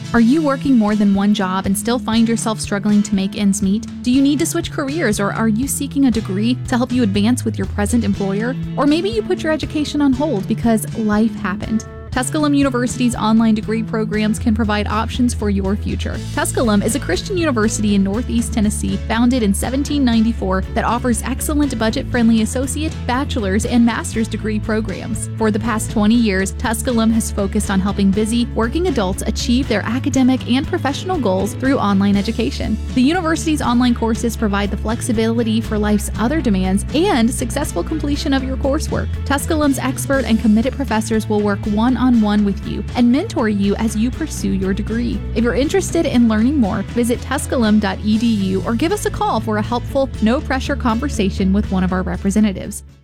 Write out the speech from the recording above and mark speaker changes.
Speaker 1: Are you working more than one job and still find yourself struggling to make ends meet? Do you need to switch careers, or are you seeking a degree to help you advance with your present employer? Or maybe you put your education on hold because life happened. Tusculum University's online degree programs can provide options for your future. Tusculum is a Christian university in Northeast Tennessee founded in 1794 that offers excellent budget-friendly associate, bachelor's, and master's degree programs. For the past 20 years, Tusculum has focused on helping busy, working adults achieve their academic and professional goals through online education. The university's online courses provide the flexibility for life's other demands and successful completion of your coursework. Tusculum's expert and committed professors will work one-on-one with you and mentor you as you pursue your degree. If you're interested in learning more, visit tusculum.edu or give us a call for a helpful, no-pressure conversation with one of our representatives.